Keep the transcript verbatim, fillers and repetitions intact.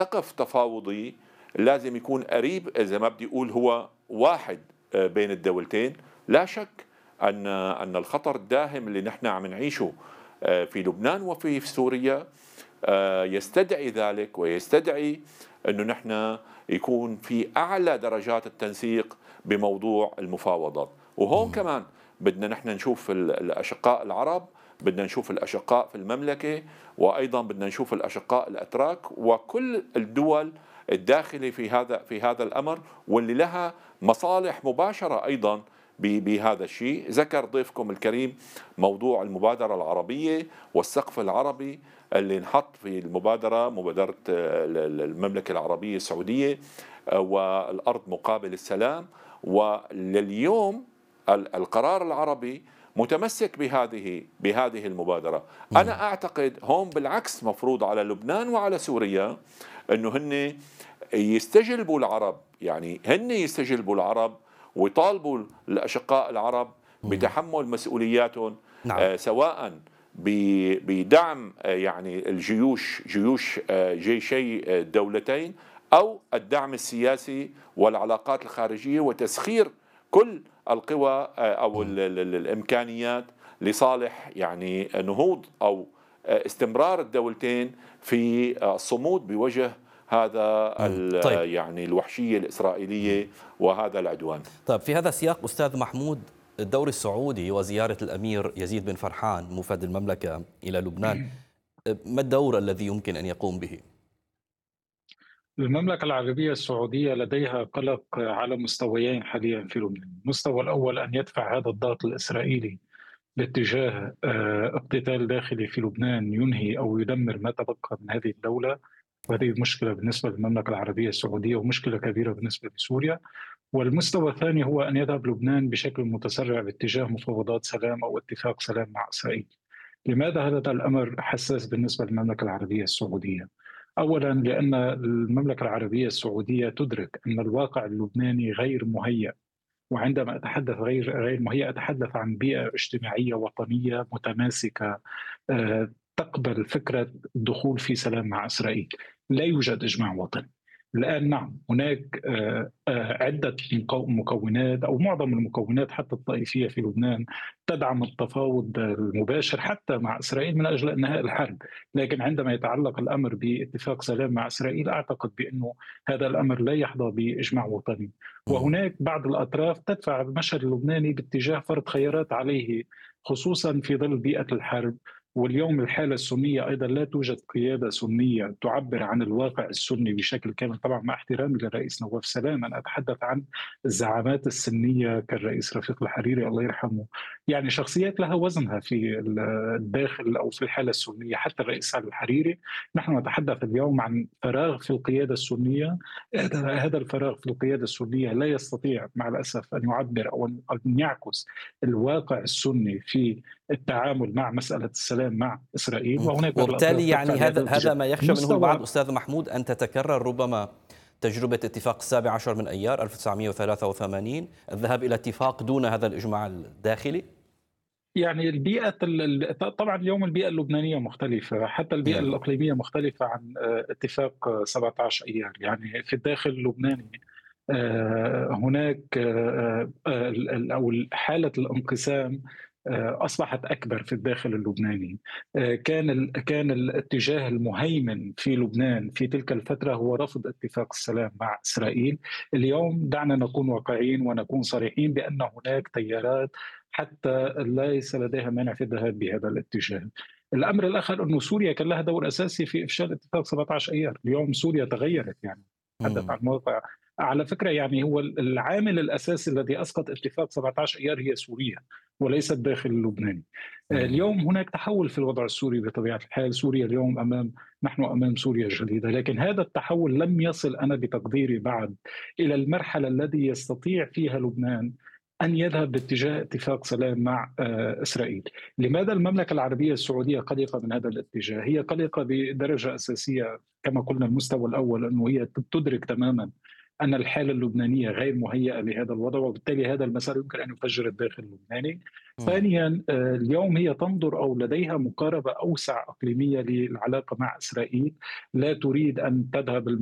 سقف تفاوضي لازم يكون قريب، إذا ما بدي أقول هو واحد آه، بين الدولتين. لا شك أن أن الخطر الداهم اللي نحن عم نعيشه آه، في لبنان وفي في سوريا آه، يستدعي ذلك، ويستدعي أنه نحن يكون في أعلى درجات التنسيق بموضوع المفاوضات. وهون مم. كمان بدنا نحن نشوف ال- الأشقاء العرب، بدنا نشوف الأشقاء في المملكة، وأيضا بدنا نشوف الأشقاء الأتراك وكل الدول الداخلة في هذا في هذا الأمر، واللي لها مصالح مباشرة أيضا ب- بهذا الشيء. ذكر ضيفكم الكريم موضوع المبادرة العربية والسقف العربي اللي انحط في المبادرة، مبادرة آه، المملكة العربية السعودية آه، والأرض مقابل السلام. ولليوم ال- القرار العربي متمسك بهذه بهذه المبادرة. مم. أنا أعتقد هون بالعكس مفروض على لبنان وعلى سوريا أنه هن يستجلبوا العرب، يعني هن يستجلبوا العرب ويطالبوا الأشقاء العرب مم. بتحمل مسؤولياتهم، نعم. آه، سواء ب- بدعم آه، يعني الجيوش، جيوش آه، جيشي آه، الدولتين، أو الدعم السياسي والعلاقات الخارجية وتسخير كل القوى آه، أو مم. ال- ال- ال- الإمكانيات لصالح يعني نهوض أو آه، استمرار الدولتين في آه، الصمود بوجه هذا مم. طيب. ال- يعني الوحشية مم. الإسرائيلية وهذا العدوان. طيب، في هذا السياق أستاذ محمود، الدور السعودي وزيارة الأمير يزيد بن فرحان مفد المملكة إلى لبنان، ما الدور الذي يمكن أن يقوم به؟ المملكة العربية السعودية لديها قلق على مستويين حاليا في لبنان. المستوى الأول أن يدفع هذا الضغط الإسرائيلي باتجاه آه، اقتتال داخلي في لبنان ينهي أو يدمر ما تبقى من هذه الدولة، وهذه مشكلة بالنسبة للمملكة العربية السعودية ومشكلة كبيرة بالنسبة لسوريا. والمستوى الثاني هو أن يذهب لبنان بشكل متسرع باتجاه مفاوضات سلام أو اتفاق سلام مع إسرائيل. لماذا هذا الأمر حساس بالنسبة للمملكة العربية السعودية؟ أولا لأن المملكة العربية السعودية تدرك أن الواقع اللبناني غير مهيأ، وعندما أتحدث غير غير مهيأ أتحدث عن بيئة اجتماعية وطنية متماسكة آه، تقبل فكرة الدخول في سلام مع إسرائيل. لا يوجد إجماع وطني الآن. نعم، هناك آه، آه، عدة مكو- مكونات أو معظم المكونات حتى الطائفية في لبنان تدعم التفاوض المباشر حتى مع إسرائيل من أجل إنهاء الحرب. لكن عندما يتعلق الأمر باتفاق سلام مع إسرائيل أعتقد بأنه هذا الأمر لا يحظى بإجماع وطني. مم. وهناك بعض الأطراف تدفع المشهد اللبناني باتجاه فرض خيارات عليه، خصوصا في ظل بيئة الحرب. واليوم الحالة السنية أيضا لا توجد قيادة سنية تعبر عن الواقع السني بشكل كامل، طبعا مع احترامي للرئيس نواف سلام. أنا أتحدث عن الزعامات السنية كالرئيس رفيق الحريري الله يرحمه، يعني شخصيات لها وزنها في الداخل أو في الحالة السنية. حتى الرئيس سعد الحريري، نحن نتحدث اليوم عن فراغ في القيادة السنية. هذا هذا الفراغ في القيادة السنية لا يستطيع مع الأسف أن يعبر أو أن يعكس الواقع السني في التعامل مع مسألة السلام مع إسرائيل. مم. وهناك بعض الأطراف وبالتالي تدفع يعني بهذا هذا الاتجاه. هذا ما يخشى منه البعض مستوى أستاذ محمود، أن تتكرر ربما تجربة اتفاق السابع عشر من أيار ألف وتسعمئة وثلاثة وثمانين، الذهاب إلى اتفاق دون هذا الإجماع الداخلي؟ يعني البيئة ال- طبعا اليوم البيئة اللبنانية مختلفة، حتى البيئة مم. الإقليمية مختلفة عن آه، اتفاق آه، سبعة عشر أيار. يعني في الداخل اللبناني آه، هناك آه، آه، ال- ال- أو حالة الانقسام آه، أصبحت أكبر في الداخل اللبناني. آه، كان ال- كان الاتجاه المهيمن في لبنان في تلك الفترة هو رفض اتفاق السلام مع إسرائيل. اليوم دعنا نكون واقعيين ونكون صريحين بأن هناك تيارات حتى ليس لديها مانع في الذهاب بهذا الاتجاه. الامر الاخر انه سوريا كان لها دور اساسي في افشال اتفاق سبعة عشر ايار. اليوم سوريا تغيرت، يعني تحدث مم. عن موقع. على فكره يعني هو العامل الاساسي الذي اسقط اتفاق سبعة عشر ايار هي سوريا وليس الداخل اللبناني. مم. اليوم هناك تحول في الوضع السوري بطبيعه الحال. سوريا اليوم امام نحن امام سوريا جديده، لكن هذا التحول لم يصل انا بتقديري بعد الى المرحله التي يستطيع فيها لبنان أن يذهب باتجاه اتفاق سلام مع آه، إسرائيل. لماذا المملكة العربية السعودية قلقة من هذا الاتجاه؟ هي قلقة بدرجة أساسية كما قلنا. المستوى الأول أنه هي تدرك تماما أن الحالة اللبنانية غير مهيئة لهذا الوضع، وبالتالي هذا المسار يمكن أن يفجر الداخل اللبناني. مم. ثانيا، آه، اليوم هي تنظر أو لديها مقاربة أوسع إقليمية للعلاقة مع إسرائيل، لا تريد أن تذهب